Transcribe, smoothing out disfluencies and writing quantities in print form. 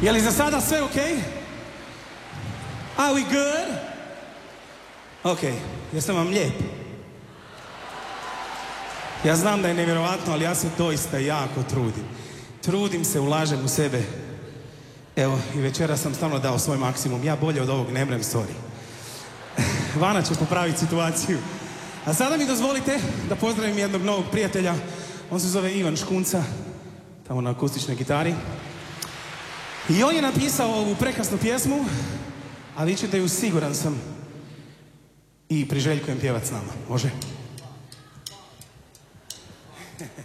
Je li za sada sve okej? Are we good? Okej, jesam vam lijep? Ja znam da je nevjerovatno, ali ja se doista jako trudim. Trudim se, ulažem u sebe. Evo, i večera sam stvarno dao svoj maksimum. Ja bolje od ovog ne mrem, sorry. Vana će popraviti situaciju. A sada mi dozvolite da pozdravim jednog novog prijatelja. On se zove Ivan Škunca, tamo na akustičnoj gitari. I on je napisao ovu prekrasnu pjesmu, a vi ćete ju, siguran sam, i priželjkujem pjevat s nama. Može?